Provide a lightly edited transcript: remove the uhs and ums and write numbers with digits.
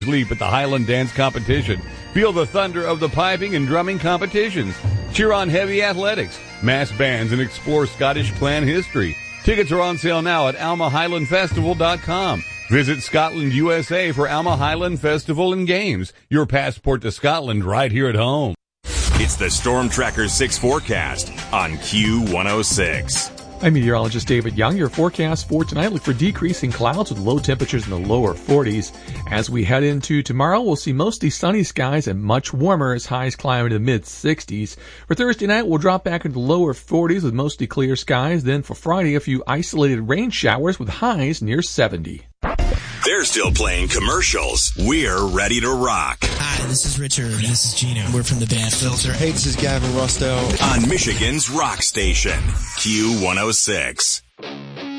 leap at the Highland Dance Competition. Feel the thunder of the piping and drumming competitions. Cheer on heavy athletics, mass bands, and explore Scottish clan history. Tickets are on sale now at almahighlandfestival.com. Visit Scotland, USA for Alma Highland Festival and Games. Your passport to Scotland right here at home. It's the Storm Tracker 6 forecast on Q106. I'm meteorologist David Young. Your forecast for tonight, look for decreasing clouds with low temperatures in the lower 40s. As we head into tomorrow, we'll see mostly sunny skies and much warmer as highs climb into the mid-60s. For Thursday night, we'll drop back into the lower 40s with mostly clear skies. Then for Friday, a few isolated rain showers with highs near 70. They're still playing commercials. We're ready to rock. Hi, this is Richard. This is Gino. We're from the band Filter. Hey, this is Gavin Rossdale. On Michigan's rock station, Q106.